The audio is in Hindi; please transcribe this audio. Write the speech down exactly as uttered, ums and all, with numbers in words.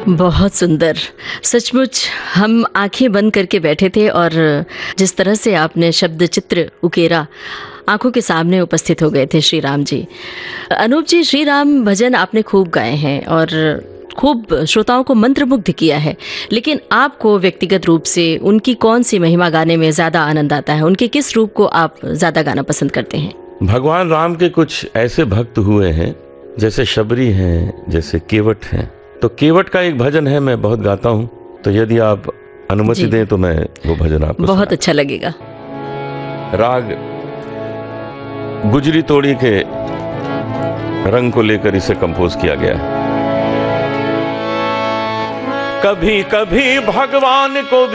बहुत सुंदर। सचमुच हम आंखें बंद करके बैठे थे और जिस तरह से आपने शब्द चित्र उकेरा, आंखों के सामने उपस्थित हो गए थे श्री राम जी। अनूप जी, श्री राम भजन आपने खूब गाए हैं और खूब श्रोताओं को मंत्रमुग्ध किया है, लेकिन आपको व्यक्तिगत रूप से उनकी कौन सी महिमा गाने में ज़्यादा आनंद आता है? उनके किस रूप को आप ज़्यादा गाना पसंद करते हैं? भगवान राम के कुछ ऐसे भक्त हुए हैं, जैसे शबरी हैं, जैसे केवट हैं। तो केवट का एक भजन है, मैं बहुत गाता हूँ, तो यदि आप अनुमति दें तो मैं वो भजन आपको बहुत अच्छा लगेगा। राग गुजरी तोड़ी के रंग को लेकर इसे कंपोज किया गया है। कभी कभी भगवान को